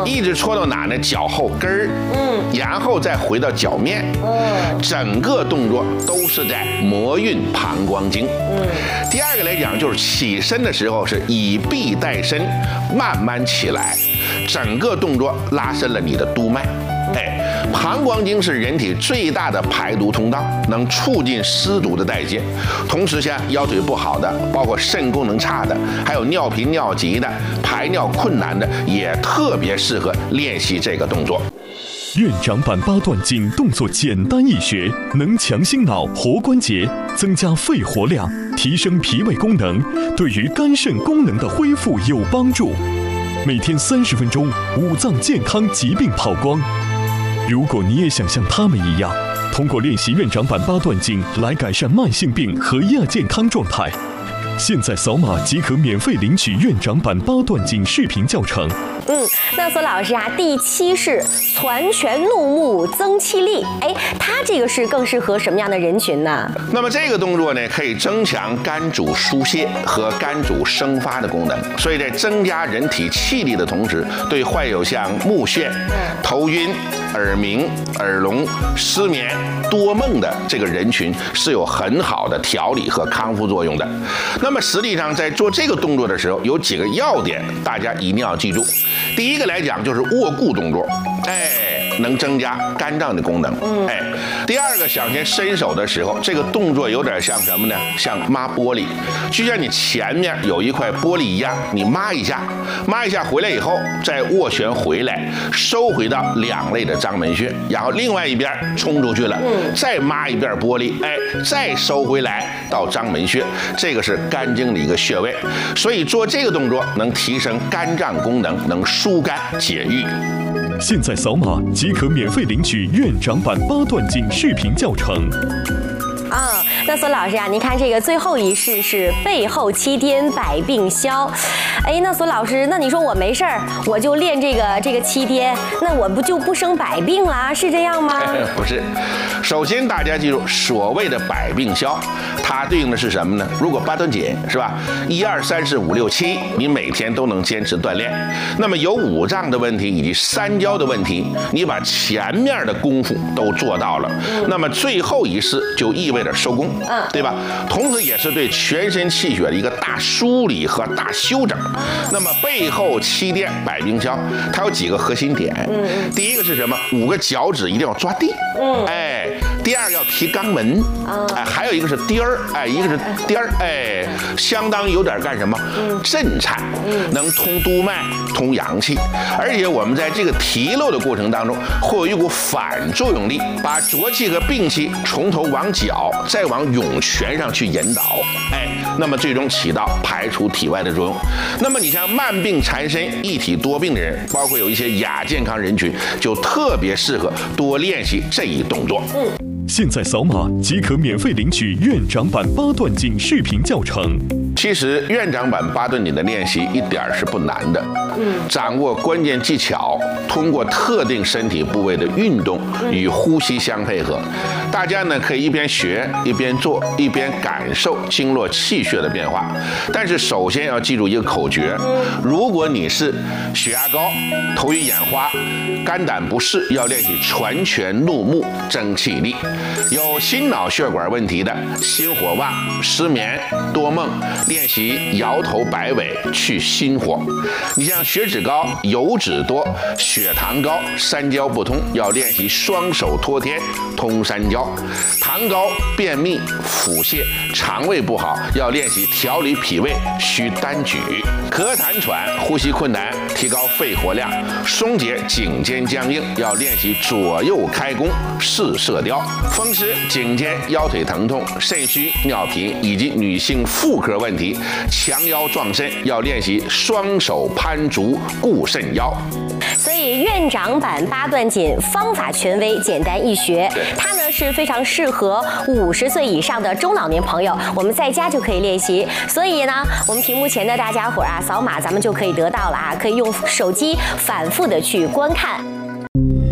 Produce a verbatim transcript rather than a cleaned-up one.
嗯，一直搓到哪呢？脚后跟儿，嗯，然后再回到脚面，嗯，整个动作都是在摩运膀胱经。嗯，第二个来讲就是起身的时候是以臂带身，慢慢起来，整个动作拉伸了你的督脉。哎，膀胱经是人体最大的排毒通道，能促进湿毒的代谢。同时，像腰腿不好的，包括肾功能差的，还有尿频尿急的、排尿困难的，也特别适合练习这个动作。 院长版八段锦动作简单易学，能强心脑、活关节，增加肺活量，提升脾胃功能，对于肝肾功能的恢复有帮助。每天三十分钟，五脏健康疾病跑光。如果你也想像他们一样，通过练习院长版八段锦来改善慢性病和亚健康状态，现在扫码即可免费领取院长版八段锦视频教程。 嗯，那索老师啊，第七是攒拳怒目增气力，哎，它这个是更适合什么样的人群呢？ 那么这个动作呢，可以增强肝主疏泄和肝主生发的功能，所以在增加人体气力的同时，对患有像目眩、头晕、耳鸣、耳聋、失眠、多梦的这个人群是有很好的调理和康复作用的。那么实际上在做这个动作的时候，有几个要点，大家一定要记住。第一个来讲就是卧固动作，哎，能增加肝脏的功能，哎。第二个，想先伸手的时候，这个动作有点像什么呢？像抹玻璃，就像你前面有一块玻璃一样，你抹一下，抹一下回来以后，再握拳回来，收回到两肋的章门穴，然后另外一边冲出去了，再抹一遍玻璃，哎，再收回来到章门穴，这个是肝经的一个穴位，所以做这个动作能提升肝脏功能，能疏肝解郁。 现在扫码即可免费领取院长版八段锦视频教程。 啊、嗯，那索老师啊，您看这个最后一式是背后七颠百病消。哎，那索老师，那你说我没事儿，我就练这个这个七颠，那我不就不生百病啦？是这样吗？ 不是，首先大家记住，所谓的百病消，它对应的是什么呢？如果八段锦是吧，一二三四五六七，你每天都能坚持锻炼，那么有五脏的问题以及三焦的问题，你把前面的功夫都做到了，嗯、那么最后一式就意味着收功，嗯，对吧？同时也是对全身气血的一个大梳理和大修整。那么背后七颠百病消，它有几个核心点。嗯，第一个是什么？五个脚趾一定要抓地。嗯，哎，第二个要提肛门。啊，哎，还有一个是颠儿，哎，一个是颠儿，哎，相当有点干什么？嗯，震颤，嗯，能通督脉、通阳气，而且我们在这个提溜的过程当中，会有一股反作用力，把浊气和病气从头往脚，再往涌泉上去引导，哎，那么最终起到排除体外的作用。那么你像慢病缠身、一体多病的人，包括有一些亚健康人群，就特别适合多练习这一动作。嗯， 现在扫码即可免费领取院长版八段锦视频教程。 其实院长版八段锦的练习一点是不难的，嗯，掌握关键技巧，通过特定身体部位的运动与呼吸相配合，大家呢可以一边学一边做，一边感受经络气血的变化。但是首先要记住一个口诀：如果你是血压高、头晕眼花、肝胆不适，要练习攒拳怒目增气力；有心脑血管问题的，心火旺、失眠、多梦，练习摇头摆尾去心火。你像血脂高、油脂多、血糖高、三焦不通，要练习双手托天通三焦。糖高、便秘、腹泻、肠胃不好，要练习调理脾胃需单举。咳痰喘、呼吸困难，提高肺活量，松解颈肩僵硬，要练习左右开弓试射雕。风湿、颈肩、腰腿疼痛、肾虚、尿频以及女性妇科问题，强腰壮肾，要练习双手攀足固肾腰。 所以院长版八段锦方法权威，简单易学，它呢是非常适合五十岁以上的中老年朋友，我们在家就可以练习。所以呢，我们屏幕前的大家伙啊，扫码咱们就可以得到了啊，可以用手机反复的去观看。